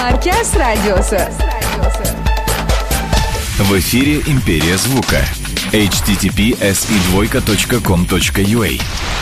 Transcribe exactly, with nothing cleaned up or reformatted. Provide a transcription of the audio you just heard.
Marquez радиосы. В эфире «Империя звука». эйч ти ти пи эс и двойка точка ком точка ю а.